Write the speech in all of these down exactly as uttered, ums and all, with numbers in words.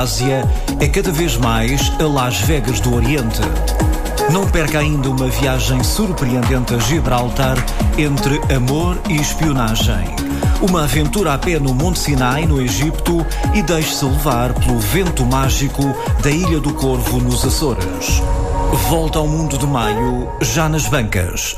Ásia é cada vez mais a Las Vegas do Oriente. Não perca ainda uma viagem surpreendente a Gibraltar entre amor e espionagem. Uma aventura a pé no Monte Sinai, no Egito, e deixe-se levar pelo vento mágico da Ilha do Corvo, nos Açores. Volta ao mundo de maio, já nas bancas.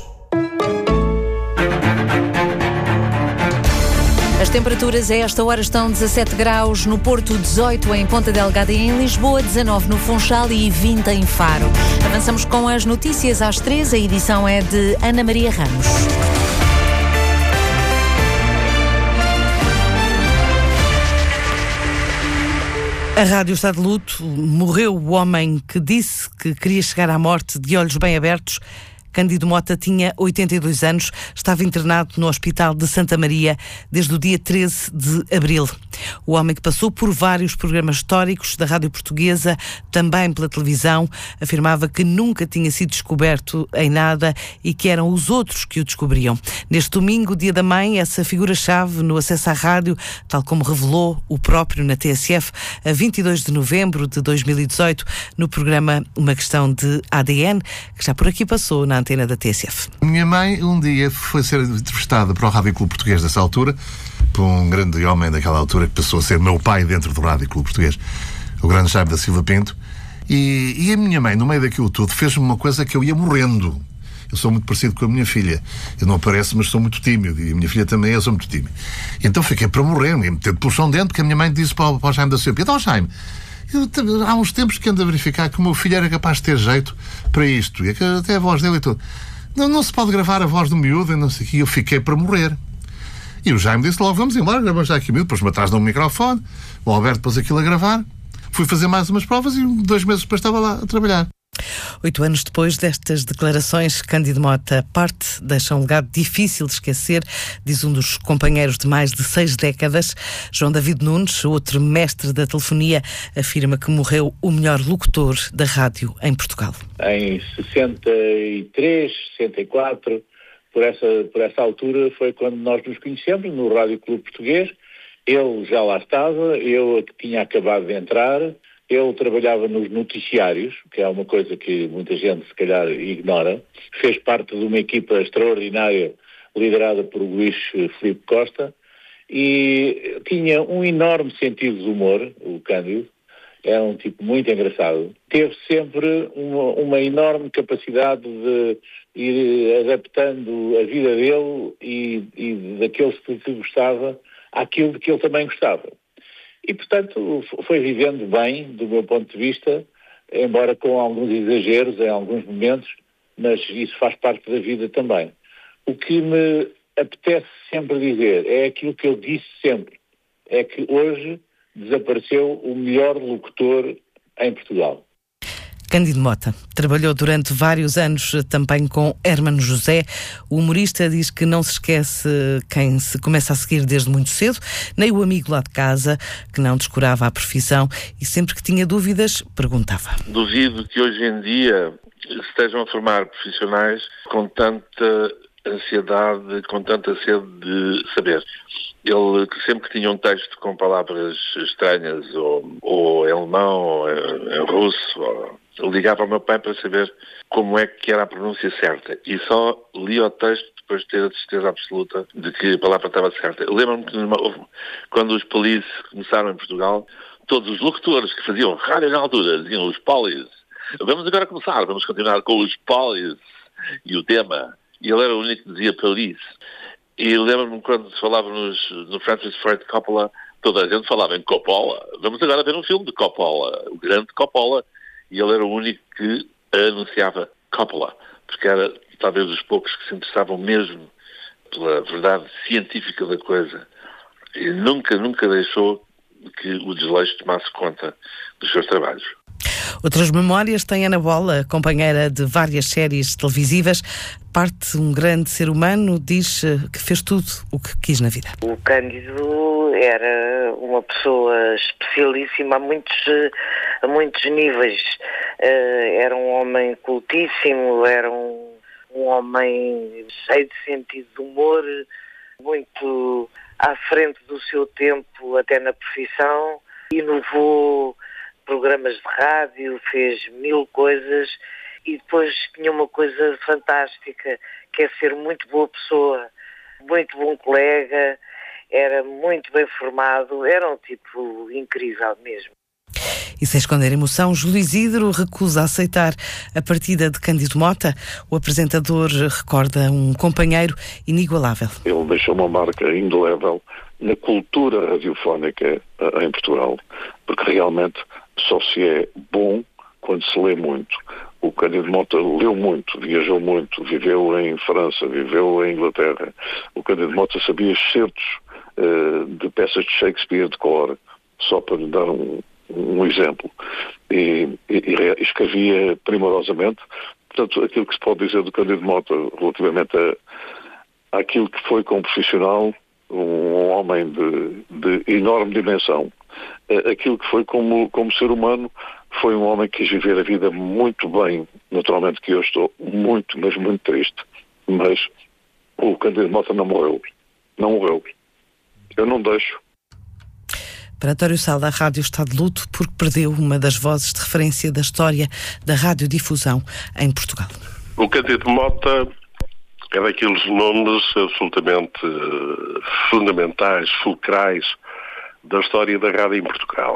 As temperaturas a esta hora estão dezassete graus no Porto, dezoito em Ponta Delgada e em Lisboa, dezanove no Funchal e vinte em Faro. Avançamos com as notícias às três, a edição é de Ana Maria Ramos. A rádio está de luto. Morreu o homem que disse que queria chegar à morte de olhos bem abertos. Cândido Mota tinha oitenta e dois anos, estava internado no Hospital de Santa Maria desde o dia treze de abril. O homem que passou por vários programas históricos da rádio portuguesa, também pela televisão, afirmava que nunca tinha sido descoberto em nada e que eram os outros que o descobriam. Neste domingo, Dia da Mãe, essa figura-chave no acesso à rádio, tal como revelou o próprio na T S F, a vinte e dois de novembro de dois mil e dezoito, no programa Uma Questão de A D N, que já por aqui passou na antena da T S F. Minha mãe um dia foi ser entrevistada para o Rádio Clube Português dessa altura, por um grande homem daquela altura que passou a ser meu pai dentro do Rádio Clube Português, o grande Jaime da Silva Pinto, e, e a minha mãe, no meio daquilo tudo, fez-me uma coisa que eu ia morrendo. Eu sou muito parecido com a minha filha. Eu não apareço, mas sou muito tímido, e a minha filha também, eu sou muito tímido. Então fiquei para morrer, me metendo pelo chão dentro, que a minha mãe disse para o, para o Jaime da Silva Pinto: "Então, Jaime, eu, há uns tempos que ando a verificar que o meu filho era capaz de ter jeito para isto, e até a voz dele e tudo. Não, não se pode gravar a voz do miúdo", e não sei o que. Eu fiquei para morrer. E o Jaime disse logo: "Vamos embora, gravamos já aqui o miúdo", depois me atrás de um microfone, o Alberto pôs aquilo a gravar, fui fazer mais umas provas e dois meses depois estava lá a trabalhar. Oito anos depois destas declarações, Cândido Mota parte, deixa um legado difícil de esquecer, diz um dos companheiros de mais de seis décadas. João David Nunes, outro mestre da telefonia, afirma que morreu o melhor locutor da rádio em Portugal. Em sessenta e três, sessenta e quatro, por essa, por essa altura, foi quando nós nos conhecemos no Rádio Clube Português. Ele já lá estava, eu que tinha acabado de entrar. Ele trabalhava nos noticiários, que é uma coisa que muita gente se calhar ignora. Fez parte de uma equipa extraordinária liderada por Luís Filipe Costa e tinha um enorme sentido de humor, o Cândido. Era um tipo muito engraçado. Teve sempre uma, uma enorme capacidade de ir adaptando a vida dele e, e daqueles que gostava àquilo de que ele também gostava. E, portanto, foi vivendo bem, do meu ponto de vista, embora com alguns exageros em alguns momentos, mas isso faz parte da vida também. O que me apetece sempre dizer é aquilo que eu disse sempre, é que hoje desapareceu o melhor locutor em Portugal. Cândido Mota trabalhou durante vários anos também com Hermano José. O humorista diz que não se esquece quem se começa a seguir desde muito cedo, nem o amigo lá de casa, que não descurava a profissão e sempre que tinha dúvidas, perguntava. Duvido que hoje em dia se estejam a formar profissionais com tanta ansiedade, com tanta sede de saber. Ele sempre que tinha um texto com palavras estranhas, ou, ou em alemão, ou em, em russo, ou, ligava ao meu pai para saber como é que era a pronúncia certa. E só lia o texto depois de ter a certeza absoluta de que a palavra estava certa. Eu lembro-me que numa, quando os polis começaram em Portugal, todos os locutores que faziam rádio na altura diziam os polis. Vamos agora começar, vamos continuar com os polis e o tema. E ele era o único que dizia polis. E lembro-me quando se falava nos, no Francis Ford Coppola, toda a gente falava em Coppola. Vamos agora ver um filme de Coppola, o grande Coppola. E ele era o único que anunciava Coppola, porque era talvez dos poucos que se interessavam mesmo pela verdade científica da coisa. E nunca, nunca deixou que o desleixo tomasse conta dos seus trabalhos. Outras memórias tem Ana Bola, companheira de várias séries televisivas. Parte um grande ser humano, diz que fez tudo o que quis na vida. O Cândido era uma pessoa especialíssima a muitos, a muitos níveis. Era um homem cultíssimo, era um, um homem cheio de sentido de humor, muito à frente do seu tempo, até na profissão. Inovou programas de rádio, fez mil coisas e depois tinha uma coisa fantástica, que é ser muito boa pessoa, muito bom colega, era muito bem formado, era um tipo incrível mesmo. E sem esconder emoção, Júlio Isidro recusa aceitar a partida de Cândido Mota. O apresentador recorda um companheiro inigualável. Ele deixou uma marca indelével na cultura radiofónica em Portugal, porque realmente só se é bom quando se lê muito. O Cândido Mota leu muito, viajou muito, viveu em França, viveu em Inglaterra. O Cândido Mota sabia excertos uh, de peças de Shakespeare de cor, só para lhe dar um, um exemplo. E, e, e escrevia primorosamente. Portanto, aquilo que se pode dizer do Cândido Mota relativamente a, àquilo que foi como profissional, um homem de, de enorme dimensão. Aquilo que foi como, como ser humano, foi um homem que quis viver a vida muito bem. Naturalmente que eu estou muito, mas muito triste. Mas o Cândido Mota não morreu. Não morreu. Eu não deixo. Para António Sala, a rádio está de luto porque perdeu uma das vozes de referência da história da radiodifusão em Portugal. O Cândido Mota é daqueles nomes absolutamente fundamentais, fulcrais da história da rádio em Portugal.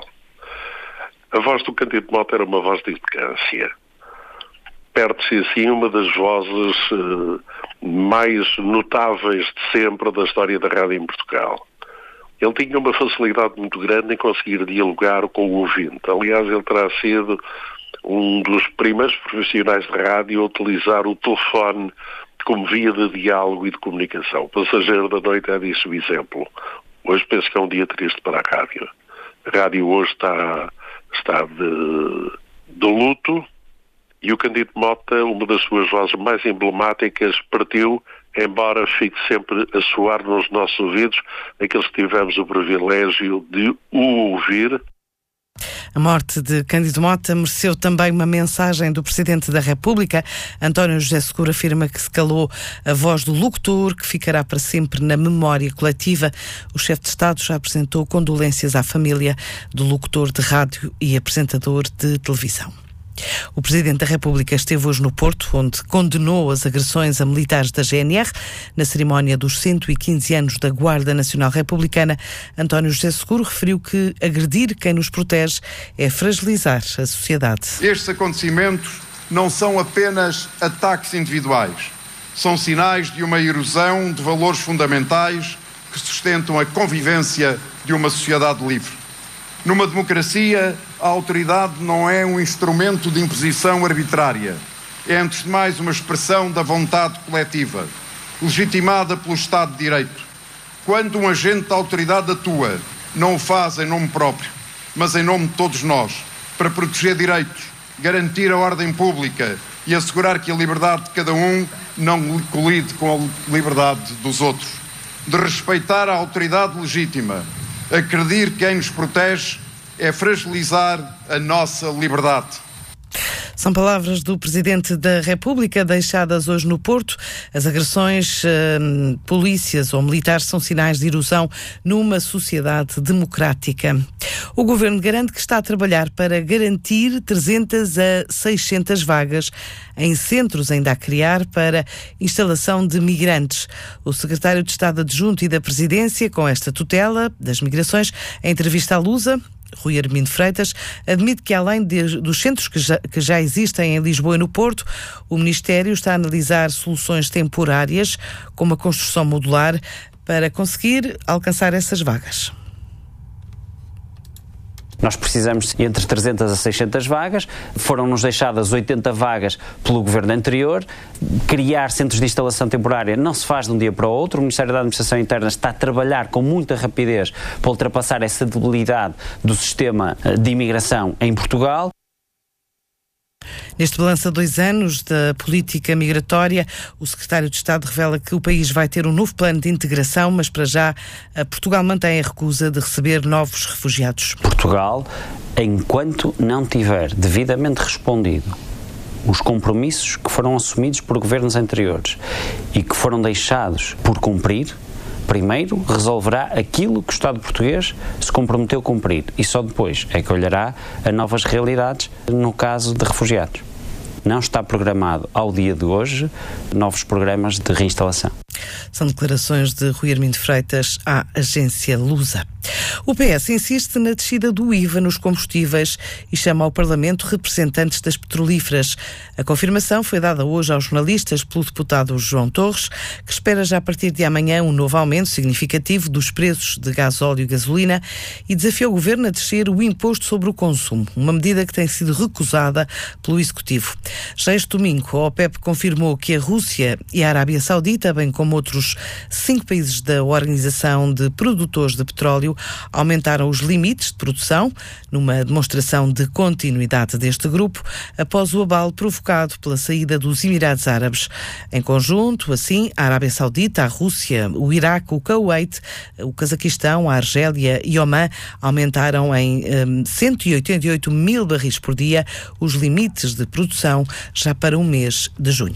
A voz do Cândido Mota era uma voz de elegância. Perde-se assim uma das vozes uh, mais notáveis de sempre da história da rádio em Portugal. Ele tinha uma facilidade muito grande em conseguir dialogar com o ouvinte. Aliás, ele terá sido um dos primeiros profissionais de rádio a utilizar o telefone como via de diálogo e de comunicação. O Passageiro da Noite é disso o exemplo. Hoje penso que é um dia triste para a rádio. A rádio hoje está, está de, de luto e o Cândido Mota, uma das suas vozes mais emblemáticas, partiu, embora fique sempre a soar nos nossos ouvidos, aqueles que tivemos o privilégio de o ouvir. A morte de Cândido Mota mereceu também uma mensagem do Presidente da República. António José Seguro afirma que se calou a voz do locutor, que ficará para sempre na memória coletiva. O chefe de Estado já apresentou condolências à família do locutor de rádio e apresentador de televisão. O Presidente da República esteve hoje no Porto, onde condenou as agressões a militares da G N R. Na cerimónia dos cento e quinze anos da Guarda Nacional Republicana, António José Seguro referiu que agredir quem nos protege é fragilizar a sociedade. Estes acontecimentos não são apenas ataques individuais, são sinais de uma erosão de valores fundamentais que sustentam a convivência de uma sociedade livre. Numa democracia, a autoridade não é um instrumento de imposição arbitrária. É, antes de mais, uma expressão da vontade coletiva, legitimada pelo Estado de Direito. Quando um agente da autoridade atua, não o faz em nome próprio, mas em nome de todos nós, para proteger direitos, garantir a ordem pública e assegurar que a liberdade de cada um não colide com a liberdade dos outros. De respeitar a autoridade legítima, agredir quem nos protege é fragilizar a nossa liberdade. São palavras do Presidente da República deixadas hoje no Porto. As agressões uh, polícias ou militares são sinais de erosão numa sociedade democrática. O Governo garante que está a trabalhar para garantir trezentas a seiscentas vagas em centros ainda a criar para instalação de migrantes. O Secretário de Estado Adjunto e da Presidência, com esta tutela das migrações, em entrevista à Lusa, Rui Armindo Freitas, admite que além de, dos centros que já, que já existem em Lisboa e no Porto, o Ministério está a analisar soluções temporárias, como a construção modular, para conseguir alcançar essas vagas. Nós precisamos entre trezentas a seiscentas vagas, foram-nos deixadas oitenta vagas pelo governo anterior. Criar centros de instalação temporária não se faz de um dia para o outro. O Ministério da Administração Interna está a trabalhar com muita rapidez para ultrapassar essa debilidade do sistema de imigração em Portugal. Neste balanço a dois anos da política migratória, o Secretário de Estado revela que o país vai ter um novo plano de integração, mas para já Portugal mantém a recusa de receber novos refugiados. Portugal, enquanto não tiver devidamente respondido os compromissos que foram assumidos por governos anteriores e que foram deixados por cumprir, primeiro resolverá aquilo que o Estado português se comprometeu a cumprir e só depois é que olhará a novas realidades no caso de refugiados. Não está programado ao dia de hoje novos programas de reinstalação. São declarações de Rui Armindo Freitas à agência Lusa. O P S insiste na descida do I V A nos combustíveis e chama ao Parlamento representantes das petrolíferas. A confirmação foi dada hoje aos jornalistas pelo deputado João Torres, que espera já a partir de amanhã um novo aumento significativo dos preços de gasóleo e gasolina e desafiou o Governo a descer o imposto sobre o consumo, uma medida que tem sido recusada pelo Executivo. Já este domingo, a OPEP confirmou que a Rússia e a Arábia Saudita, bem como outros cinco países da Organização de Produtores de Petróleo, aumentaram os limites de produção, numa demonstração de continuidade deste grupo, após o abalo provocado pela saída dos Emirados Árabes. Em conjunto, assim, a Arábia Saudita, a Rússia, o Iraque, o Kuwait, o Cazaquistão, a Argélia e Omã aumentaram em um, cento e oitenta e oito mil barris por dia os limites de produção já para o mês de junho.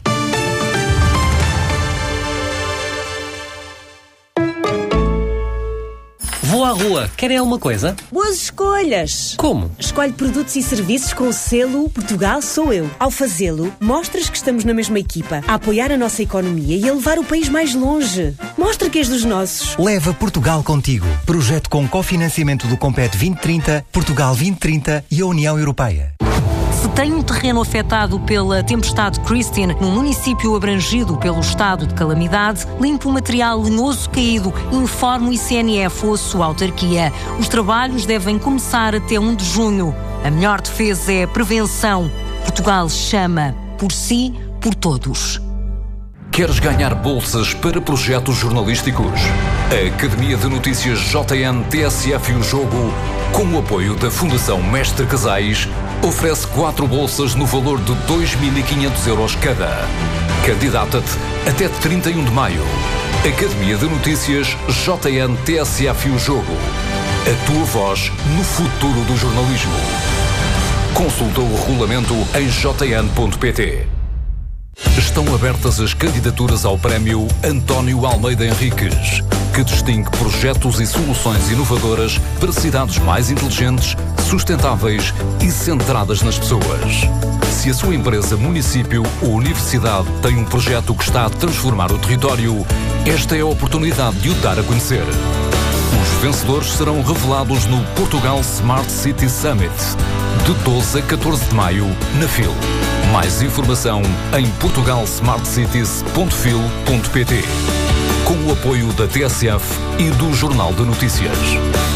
Vou à rua. Querem alguma coisa? Boas escolhas! Como? Escolhe produtos e serviços com o selo Portugal Sou Eu. Ao fazê-lo, mostras que estamos na mesma equipa, a apoiar a nossa economia e a levar o país mais longe. Mostra que és dos nossos. Leva Portugal contigo. Projeto com cofinanciamento do Compete vinte trinta, Portugal vinte trinta e a União Europeia. Se tem um terreno afetado pela tempestade Christine, num município abrangido pelo estado de calamidade, limpe o material lenhoso caído, informe o I C N F ou a sua autarquia. Os trabalhos devem começar até um de junho. A melhor defesa é a prevenção. Portugal chama por si, por todos. Queres ganhar bolsas para projetos jornalísticos? A Academia de Notícias J N T S F e o Jogo, com o apoio da Fundação Mestre Casais, oferece quatro bolsas no valor de dois mil e quinhentos euros cada. Candidata-te até trinta e um de maio. Academia de Notícias J N T S F e o Jogo. A tua voz no futuro do jornalismo. Consulta o regulamento em j n ponto p t. Estão abertas as candidaturas ao Prémio António Almeida Henriques, que distingue projetos e soluções inovadoras para cidades mais inteligentes, sustentáveis e centradas nas pessoas. Se a sua empresa, município ou universidade tem um projeto que está a transformar o território, esta é a oportunidade de o dar a conhecer. Os vencedores serão revelados no Portugal Smart City Summit, de doze a catorze de maio, na F I L. Mais informação em portugal smart cities ponto fil ponto p t. Com o apoio da T S F e do Jornal de Notícias.